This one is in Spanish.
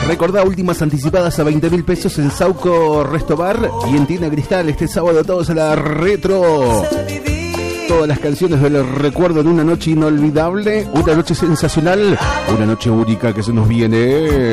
Recordá últimas anticipadas a 20.000 pesos en Sauco Resto Bar y en Tienda Cristal. Este sábado todos a la retro. Todas las canciones del recuerdo de una noche inolvidable, una noche sensacional, una noche única que se nos viene.